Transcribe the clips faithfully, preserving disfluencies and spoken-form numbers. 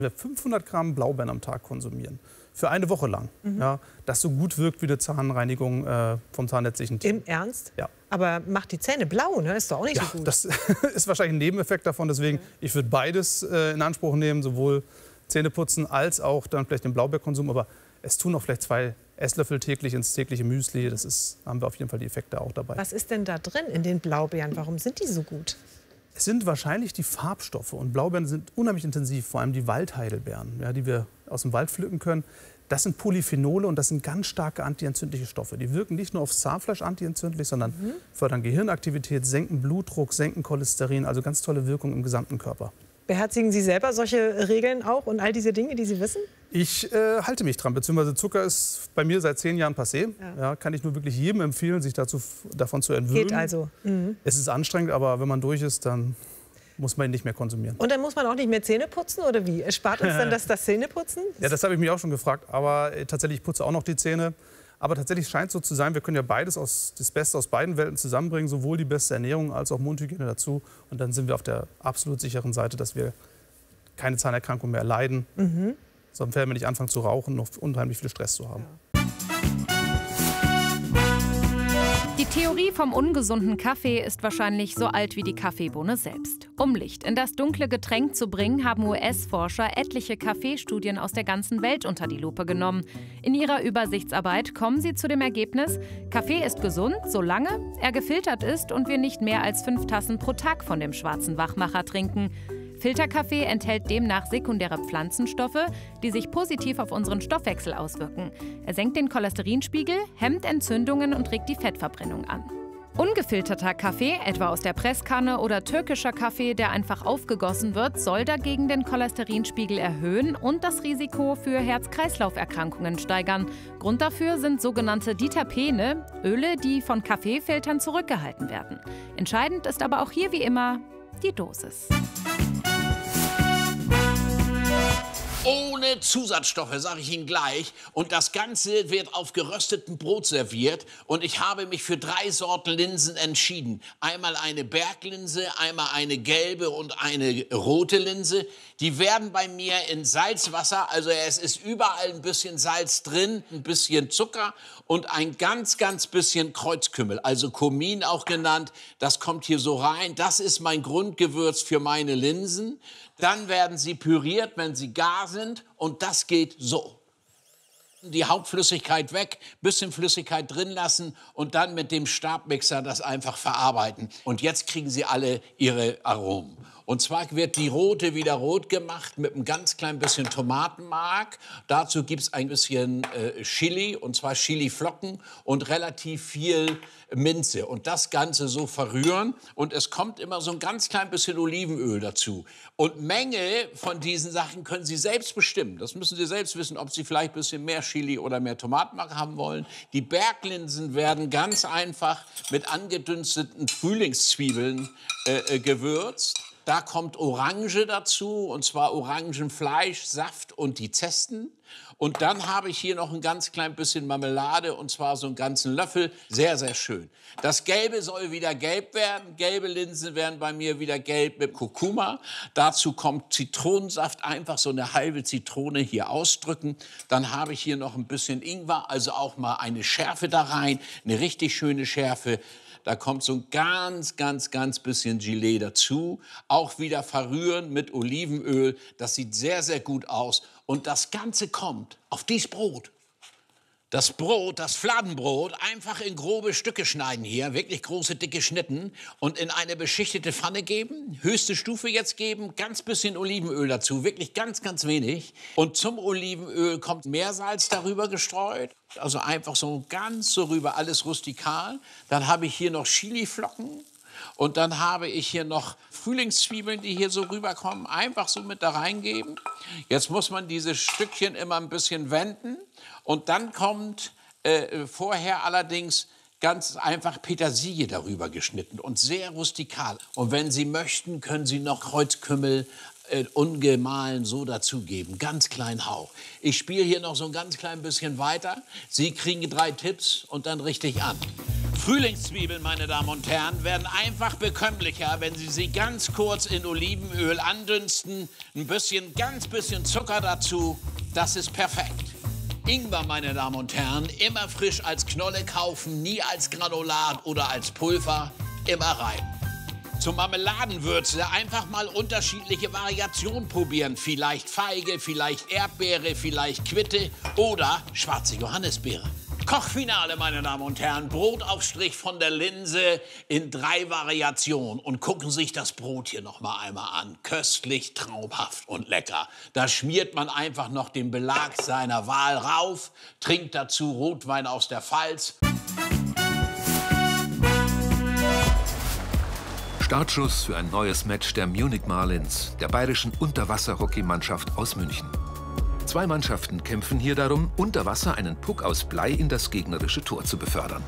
wir fünfhundert Gramm Blaubeeren am Tag konsumieren, für eine Woche lang, mhm. ja, das so gut wirkt wie eine Zahnreinigung äh, vom zahnnetzlichen Team. Im Ernst? Ja. Aber macht die Zähne blau, ne? Ist doch auch nicht ja, so gut. Das ist wahrscheinlich ein Nebeneffekt davon. Deswegen, okay. ich würde beides äh, in Anspruch nehmen, sowohl Zähneputzen als auch dann vielleicht den Blaubeerkonsum. Aber es tun auch vielleicht zwei Esslöffel täglich ins tägliche Müsli. Das ist, haben wir auf jeden Fall die Effekte auch dabei. Was ist denn da drin in den Blaubeeren? Warum sind die so gut? Es sind wahrscheinlich die Farbstoffe. Und Blaubeeren sind unheimlich intensiv, vor allem die Waldheidelbeeren, ja, die wir aus dem Wald pflücken können. Das sind Polyphenole und das sind ganz starke antientzündliche Stoffe. Die wirken nicht nur aufs Zahnfleisch antientzündlich, sondern mhm. fördern Gehirnaktivität, senken Blutdruck, senken Cholesterin. Also ganz tolle Wirkung im gesamten Körper. Beherzigen Sie selber solche Regeln auch und all diese Dinge, die Sie wissen? Ich äh, halte mich dran, beziehungsweise Zucker ist bei mir seit zehn Jahren passé. Ja. Ja, kann ich nur wirklich jedem empfehlen, sich dazu, davon zu entwöhnen. Geht also. Mhm. Es ist anstrengend, aber wenn man durch ist, dann muss man ihn nicht mehr konsumieren. Und dann muss man auch nicht mehr Zähne putzen, oder wie? Spart uns dann das, das Zähneputzen? Ja, das habe ich mich auch schon gefragt. Aber äh, tatsächlich, ich putze auch noch die Zähne. Aber tatsächlich scheint es so zu sein, wir können ja beides aus, das Beste aus beiden Welten zusammenbringen. Sowohl die beste Ernährung als auch Mundhygiene dazu. Und dann sind wir auf der absolut sicheren Seite, dass wir keine Zahnerkrankung mehr leiden. Mhm. Sonst werden wir nicht anfangen zu rauchen, noch unheimlich viel Stress zu haben. Ja. Die Theorie vom ungesunden Kaffee ist wahrscheinlich so alt wie die Kaffeebohne selbst. Um Licht in das dunkle Getränk zu bringen, haben U S-Forscher etliche Kaffeestudien aus der ganzen Welt unter die Lupe genommen. In ihrer Übersichtsarbeit kommen sie zu dem Ergebnis, Kaffee ist gesund, solange er gefiltert ist und wir nicht mehr als fünf Tassen pro Tag von dem schwarzen Wachmacher trinken. Filterkaffee enthält demnach sekundäre Pflanzenstoffe, die sich positiv auf unseren Stoffwechsel auswirken. Er senkt den Cholesterinspiegel, hemmt Entzündungen und regt die Fettverbrennung an. Ungefilterter Kaffee, etwa aus der Presskanne, oder türkischer Kaffee, der einfach aufgegossen wird, soll dagegen den Cholesterinspiegel erhöhen und das Risiko für Herz-Kreislauf-Erkrankungen steigern. Grund dafür sind sogenannte Diterpene, Öle, die von Kaffeefiltern zurückgehalten werden. Entscheidend ist aber auch hier wie immer die Dosis. Ohne Zusatzstoffe, sage ich Ihnen gleich. Und das Ganze wird auf geröstetem Brot serviert. Und ich habe mich für drei Sorten Linsen entschieden. Einmal eine Berglinse, einmal eine gelbe und eine rote Linse. Die werden bei mir in Salzwasser, also es ist überall ein bisschen Salz drin, ein bisschen Zucker und ein ganz, ganz bisschen Kreuzkümmel, also Kumin auch genannt. Das kommt hier so rein. Das ist mein Grundgewürz für meine Linsen. Dann werden sie püriert, wenn sie gar sind. Und das geht so. Die Hauptflüssigkeit weg, bisschen Flüssigkeit drin lassen und dann mit dem Stabmixer das einfach verarbeiten. Und jetzt kriegen Sie alle Ihre Aromen. Und zwar wird die rote wieder rot gemacht mit einem ganz klein bisschen Tomatenmark. Dazu gibt es ein bisschen äh, Chili, und zwar Chiliflocken und relativ viel Minze. Und das Ganze so verrühren. Und es kommt immer so ein ganz klein bisschen Olivenöl dazu. Und Menge von diesen Sachen können Sie selbst bestimmen. Das müssen Sie selbst wissen, ob Sie vielleicht ein bisschen mehr Chili oder mehr Tomatenmark haben wollen. Die Berglinsen werden ganz einfach mit angedünsteten Frühlingszwiebeln äh, äh, gewürzt. Da kommt Orange dazu, und zwar Orangenfleisch, Saft und die Zesten. Und dann habe ich hier noch ein ganz klein bisschen Marmelade, und zwar so einen ganzen Löffel. Sehr, sehr schön. Das Gelbe soll wieder gelb werden. Gelbe Linsen werden bei mir wieder gelb mit Kurkuma. Dazu kommt Zitronensaft, einfach so eine halbe Zitrone hier ausdrücken. Dann habe ich hier noch ein bisschen Ingwer, also auch mal eine Schärfe da rein, eine richtig schöne Schärfe. Da kommt so ein ganz, ganz, ganz bisschen Gelee dazu. Auch wieder verrühren mit Olivenöl. Das sieht sehr, sehr gut aus. Und das Ganze kommt auf dieses Brot. Das Brot, das Fladenbrot, einfach in grobe Stücke schneiden hier, wirklich große, dicke Schnitten und in eine beschichtete Pfanne geben, höchste Stufe jetzt geben, ganz bisschen Olivenöl dazu, wirklich ganz, ganz wenig. Und zum Olivenöl kommt Meersalz darüber gestreut, also einfach so ganz so rüber, alles rustikal. Dann habe ich hier noch Chiliflocken. Und dann habe ich hier noch Frühlingszwiebeln, die hier so rüberkommen, einfach so mit da reingeben. Jetzt muss man diese Stückchen immer ein bisschen wenden. Und dann kommt äh, vorher allerdings ganz einfach Petersilie darüber geschnitten und sehr rustikal. Und wenn Sie möchten, können Sie noch Kreuzkümmel äh, ungemahlen so dazugeben. Ganz kleinen Hauch. Ich spiele hier noch so ein ganz klein bisschen weiter. Sie kriegen drei Tipps und dann richte ich an. Frühlingszwiebeln, meine Damen und Herren, werden einfach bekömmlicher, wenn Sie sie ganz kurz in Olivenöl andünsten. Ein bisschen, ganz bisschen Zucker dazu. Das ist perfekt. Ingwer, meine Damen und Herren, immer frisch als Knolle kaufen, nie als Granulat oder als Pulver. Immer rein. Zur Marmeladenwürze einfach mal unterschiedliche Variationen probieren. Vielleicht Feige, vielleicht Erdbeere, vielleicht Quitte oder schwarze Johannisbeere. Kochfinale, meine Damen und Herren. Brotaufstrich von der Linse in drei Variationen. Und gucken Sie sich das Brot hier noch mal einmal an. Köstlich, traumhaft und lecker. Da schmiert man einfach noch den Belag seiner Wahl rauf, trinkt dazu Rotwein aus der Pfalz. Startschuss für ein neues Match der Munich Marlins, der bayerischen Unterwasserhockeymannschaft aus München. Zwei Mannschaften kämpfen hier darum, unter Wasser einen Puck aus Blei in das gegnerische Tor zu befördern.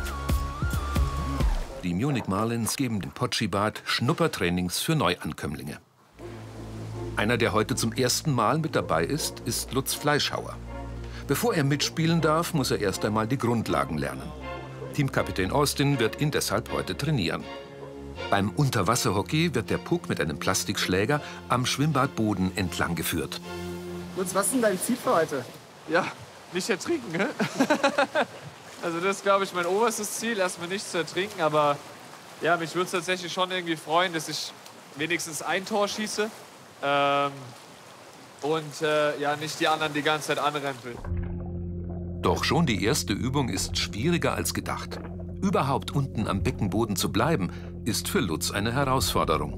Die Munich Marlins geben dem Potschibad Schnuppertrainings für Neuankömmlinge. Einer, der heute zum ersten Mal mit dabei ist, ist Lutz Fleischhauer. Bevor er mitspielen darf, muss er erst einmal die Grundlagen lernen. Teamkapitän Austin wird ihn deshalb heute trainieren. Beim Unterwasserhockey wird der Puck mit einem Plastikschläger am Schwimmbadboden entlang geführt. Lutz, was ist denn dein Ziel für heute? Ja, nicht ertrinken, ne? Also das ist, glaube ich, mein oberstes Ziel, erstmal nicht zu ertrinken. Aber ja, mich würde es tatsächlich schon irgendwie freuen, dass ich wenigstens ein Tor schieße. Ähm, und äh, ja, nicht die anderen die ganze Zeit anrempeln. Doch schon die erste Übung ist schwieriger als gedacht. Überhaupt unten am Beckenboden zu bleiben, ist für Lutz eine Herausforderung.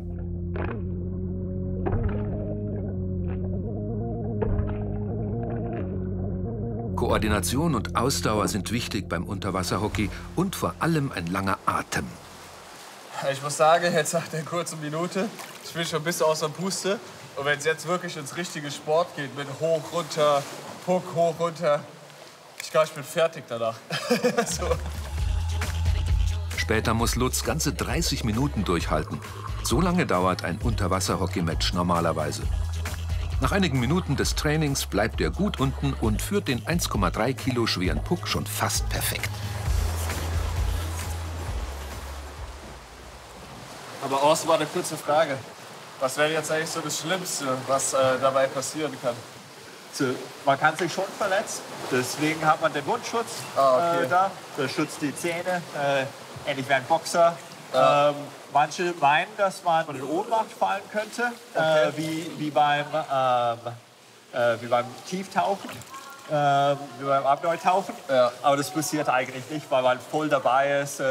Koordination und Ausdauer sind wichtig beim Unterwasserhockey und vor allem ein langer Atem. Ich muss sagen, jetzt nach der kurzen Minute, ich bin schon ein bisschen außer Puste. Und wenn es jetzt wirklich ins richtige Sport geht, mit hoch, runter, Puck, hoch, runter, ich glaube, ich bin fertig danach. So. Später muss Lutz ganze dreißig Minuten durchhalten. So lange dauert ein Unterwasserhockey-Match normalerweise. Nach einigen Minuten des Trainings bleibt er gut unten und führt den eins Komma drei Kilo schweren Puck schon fast perfekt. Aber außen war eine kurze Frage. Was wäre jetzt eigentlich so das Schlimmste, was äh, dabei passieren kann? So, man kann sich schon verletzen, deswegen hat man den Mundschutz Ah, okay. äh, da. Das schützt die Zähne, äh, ähnlich wie ein Boxer. Ja. Ähm, manche meinen, dass man in Ohnmacht fallen könnte, Okay. äh, wie, wie, beim, ähm, äh, wie beim Tieftauchen, äh, wie beim Abneutauchen. Ja. Aber das passiert eigentlich nicht, weil man voll dabei ist.